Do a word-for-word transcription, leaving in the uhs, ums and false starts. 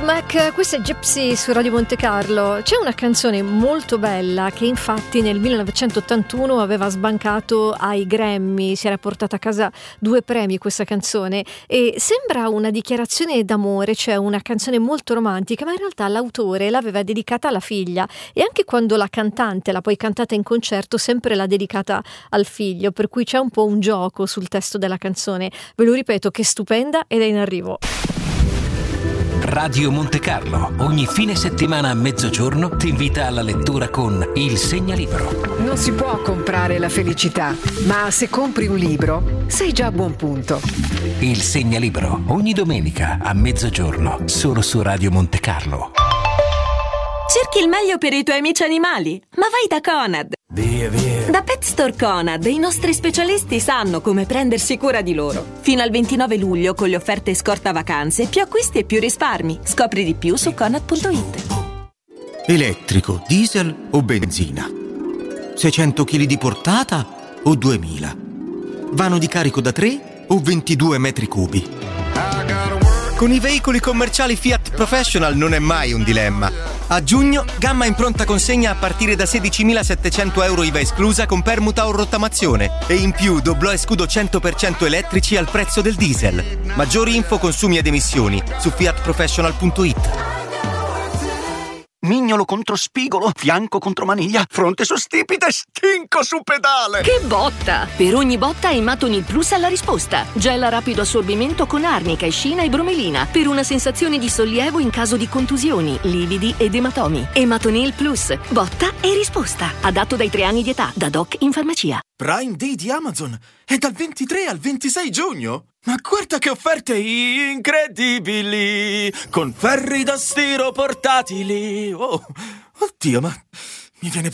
Mac, questa è Gypsy su Radio Monte Carlo. C'è una canzone molto bella che infatti nel millenovecentottantuno aveva sbancato ai Grammy, si era portata a casa due premi questa canzone e sembra una dichiarazione d'amore, cioè una canzone molto romantica, ma in realtà l'autore l'aveva dedicata alla figlia e anche quando la cantante l'ha poi cantata in concerto sempre l'ha dedicata al figlio, per cui c'è un po' un gioco sul testo della canzone. Ve lo ripeto che è stupenda ed è in arrivo. Radio Monte Carlo, ogni fine settimana a mezzogiorno ti invita alla lettura con Il Segnalibro. Non si può comprare la felicità, ma se compri un libro sei già a buon punto. Il Segnalibro, ogni domenica a mezzogiorno, solo su Radio Monte Carlo. Cerchi il meglio per i tuoi amici animali? Ma vai da Conad! Via, via! Da Pet Store Conad i nostri specialisti sanno come prendersi cura di loro. Fino al ventinove luglio con le offerte scorta vacanze, più acquisti e più risparmi. Scopri di più su conad punto it. Elettrico, diesel o benzina? seicento chili di portata o duemila? Vano di carico da tre o ventidue metri cubi? Con i veicoli commerciali Fiat Professional non è mai un dilemma. A giugno, gamma in pronta consegna a partire da sedicimilasettecento euro I V A esclusa con permuta o rottamazione. E in più doblò e scudo cento per cento elettrici al prezzo del diesel. Maggiori info, consumi ed emissioni su fiat professional punto it. Mignolo contro spigolo, fianco contro maniglia, fronte su stipite, stinco su pedale. Che botta! Per ogni botta Ematonil Plus ha la risposta. Gel a rapido assorbimento con arnica, escina e bromelina per una sensazione di sollievo in caso di contusioni, lividi ed ematomi. Ematonil Plus, botta e risposta. Adatto dai tre anni di età, da doc in farmacia. Prime Day di Amazon è dal ventitré al ventisei giugno. Ma guarda che offerte incredibili! Con ferri da stiro portatili. Oh, oddio, ma mi viene